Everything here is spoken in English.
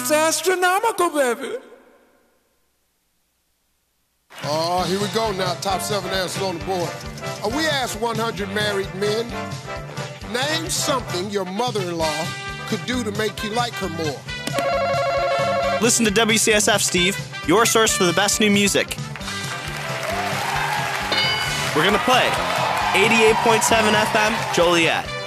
It's astronomical, baby. Oh, here we go now. Top 7 answers on the board. We asked 100 married men, name something your mother-in-law could do to make you like her more. Listen to WCSF, Steve, your source for the best new music. We're going to play 88.7 FM, Joliet.